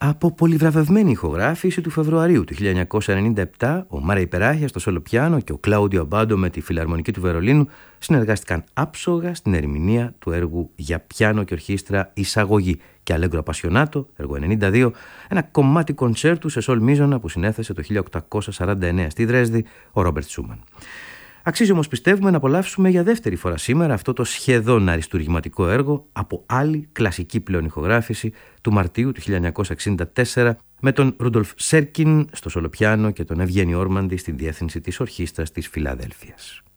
Από πολυβραβευμένη ηχογράφηση του Φεβρουαρίου του 1997, ο Μάρεϊ Περάχια στο σολοπιάνο και ο Κλάουντιο Αμπάντο με τη Φιλαρμονική του Βερολίνου συνεργάστηκαν άψογα στην ερμηνεία του έργου για πιάνο και ορχήστρα «Εισαγωγή» και «Αλέγκρο Απασιονάτο», έργο 92, ένα κομμάτι κονσέρτου σε σολ μίζωνα που συνέθεσε το 1849 στη Δρέσδη ο Ρόμπερτ Σούμαν. Αξίζει όμως, πιστεύουμε, να απολαύσουμε για δεύτερη φορά σήμερα αυτό το σχεδόν αριστουργηματικό έργο από άλλη κλασική πλέον ηχογράφηση του Μαρτίου του 1964 με τον Ρούντολφ Σέρκιν στο σολοπιάνο και τον Ευγένη Όρμαντι στην διεύθυνση της Ορχήστρας της Φιλαδέλφειας.